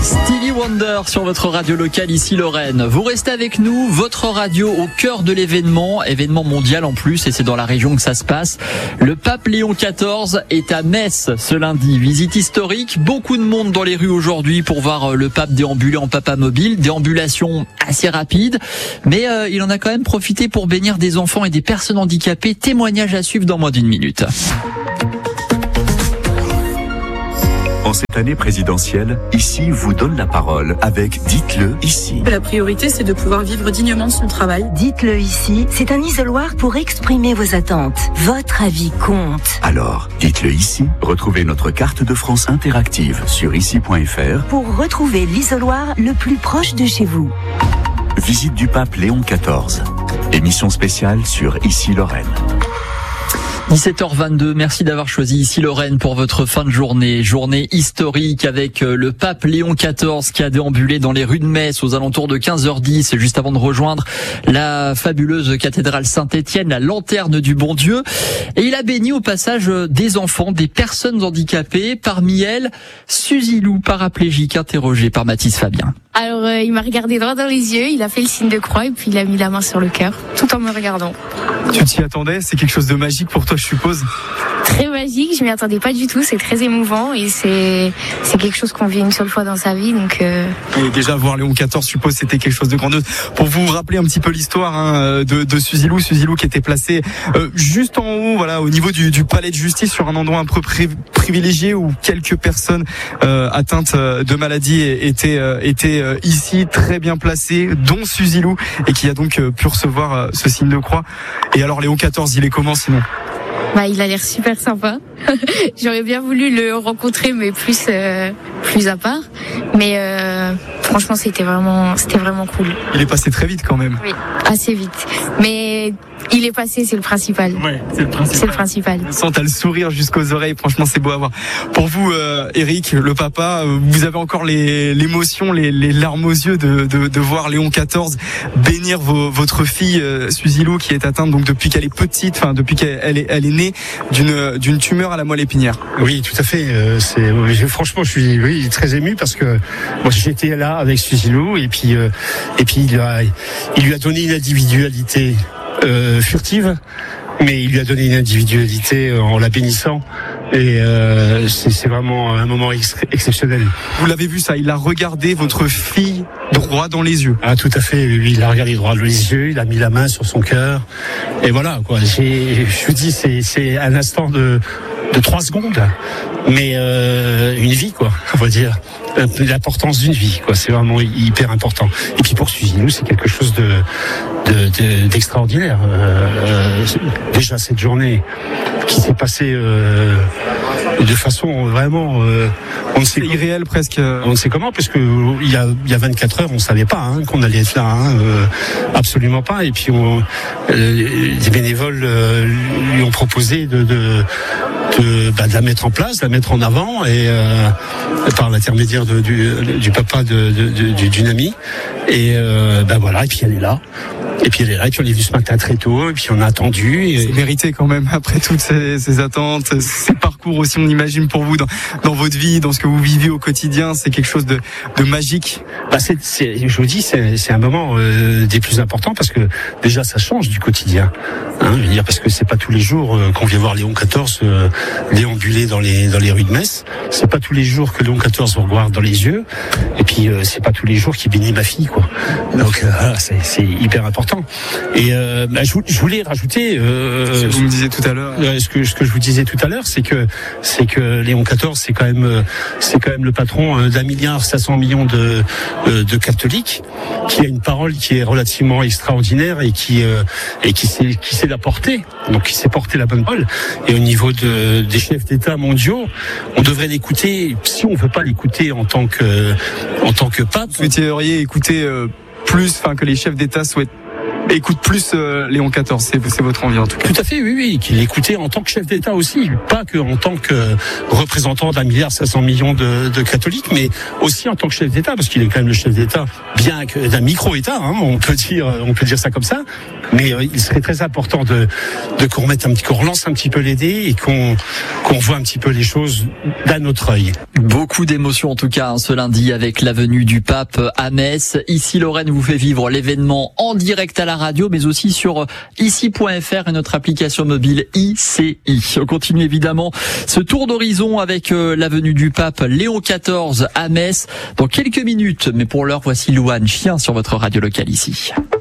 Stevie Wonder sur votre radio locale, ici Lorraine. Vous restez avec nous, votre radio au cœur de l'événement mondial en plus, et c'est dans la région que ça se passe. Le pape Léon XIV est à Metz ce lundi. Visite historique, beaucoup de monde dans les rues aujourd'hui pour voir le pape déambuler en papamobile. Déambulation assez rapide, mais il en a quand même profité pour bénir des enfants et des personnes handicapées. Témoignage à suivre dans moins d'une minute. En cette année présidentielle, Ici vous donne la parole avec Dites-le ici. La priorité, c'est de pouvoir vivre dignement de son travail. Dites-le ici, c'est un isoloir pour exprimer vos attentes. Votre avis compte. Alors, dites-le ici. Retrouvez notre carte de France interactive sur ici.fr pour retrouver l'isoloir le plus proche de chez vous. Visite du pape Léon XIV. Émission spéciale sur Ici Lorraine. 17h22, merci d'avoir choisi ici Lorraine pour votre fin de journée. Journée historique avec le pape Léon XIV qui a déambulé dans les rues de Metz aux alentours de 15h10, juste avant de rejoindre la fabuleuse cathédrale Saint-Étienne, la lanterne du bon Dieu. Et il a béni au passage des enfants, des personnes handicapées, parmi elles Suzy Lou, paraplégique, interrogée par Mathis Fabien. Alors il m'a regardé droit dans les yeux, il a fait le signe de croix et puis il a mis la main sur le cœur, tout en me regardant. Tu t'y attendais? C'est quelque chose de magique pour toi, je suppose? Très magique, je m'y attendais pas du tout, c'est très émouvant et c'est quelque chose qu'on vit une seule fois dans sa vie. Donc Et déjà voir Léon XIV, je suppose, c'était quelque chose de grandiose. Pour vous rappeler un petit peu l'histoire de Suzy Lou qui était placée juste en haut, voilà, au niveau du palais de justice, sur un endroit un peu privilégié où quelques personnes atteintes de maladies étaient ici, très bien placées, dont Suzy Lou, et qui a donc pu recevoir ce signe de croix. Et alors Léon XIV, il est comment sinon? il a l'air super sympa. J'aurais bien voulu le rencontrer, mais plus à part. Mais franchement, c'était vraiment cool. Il est passé très vite quand même. Oui, assez vite. Mais il est passé, c'est le principal. Ouais, c'est le principal. C'est le principal. On sent, t'as le sourire jusqu'aux oreilles. Franchement, c'est beau à voir. Pour vous, Eric, le papa, vous avez encore l'émotion, les larmes aux yeux de voir Léon XIV bénir votre fille Suzy Lou, qui est atteinte donc depuis qu'elle est petite, enfin depuis qu'elle est née d'une tumeur à la moelle épinière. Oui, tout à fait. Franchement, je suis très ému parce que moi j'étais là avec Suzy Lou et puis il lui a donné une individualité furtive, mais il lui a donné une individualité en la bénissant. Et c'est vraiment un moment exceptionnel. Vous l'avez vu ça, il a regardé votre fille droit dans les yeux. Ah, tout à fait, lui, il a regardé droit dans les yeux, il a mis la main sur son cœur. Et voilà, quoi. Je vous dis, c'est un instant de 3 secondes, mais une vie, quoi, on va dire. L'importance d'une vie, quoi. C'est vraiment hyper important. Et puis pour Suzy Lou, c'est quelque chose d'extraordinaire. Déjà cette journée qui s'est passée de façon vraiment, on ne sait irréel presque. On ne sait comment, parce que il y a 24 heures, on savait pas qu'on allait être là, absolument pas. Et puis les bénévoles lui ont proposé de la mettre en place, de la mettre en avant, et par l'intermédiaire du papa d'une amie. Et voilà, et puis elle est là. Et puis on l'a vu ce matin très tôt, et puis on a attendu. Et c'est mérité quand même, après toutes ces attentes, ces parcours aussi, on imagine pour vous dans votre vie, dans ce que vous vivez au quotidien, c'est quelque chose de magique. Je vous dis, c'est un moment des plus importants, parce que déjà ça change du quotidien. Je veux dire, parce que c'est pas tous les jours qu'on vient voir Léon XIV déambuler dans les rues de Metz. C'est pas tous les jours que Léon XIV vous regarde dans les yeux. Et puis c'est pas tous les jours qu'il bénit ma fille, quoi. Donc voilà, c'est hyper important. Et je voulais rajouter ce que vous me disiez tout à l'heure. Ce que je vous disais tout à l'heure, c'est que Léon XIV, c'est quand même le patron d'1,5 milliard de catholiques, qui a une parole qui est relativement extraordinaire et qui sait la porter. Donc qui sait porter la bonne parole. Et au niveau des chefs d'État mondiaux, on devrait l'écouter. Si on veut pas l'écouter en tant que pape, vous souhaiteriez écouter plus, que les chefs d'État souhaitent écoute plus Léon XIV. C'est votre envie en tout cas. Tout à fait, oui, qu'il l'écoutait en tant que chef d'État aussi, pas que en tant que représentant d'1,5 milliard de catholiques, mais aussi en tant que chef d'État, parce qu'il est quand même le chef d'État, bien que d'un micro-État, hein, on peut dire ça comme ça. Mais il serait très important de qu'on relance un petit peu les dés et qu'on voit un petit peu les choses d'un autre œil. Beaucoup d'émotions en tout cas ce lundi avec la venue du pape à Metz. Ici Lorraine vous fait vivre l'événement en direct à la radio, mais aussi sur ici.fr et notre application mobile ICI. On continue évidemment ce tour d'horizon avec la venue du pape Léon XIV à Metz dans quelques minutes. Mais pour l'heure, voici Louane Chien sur votre radio locale ici.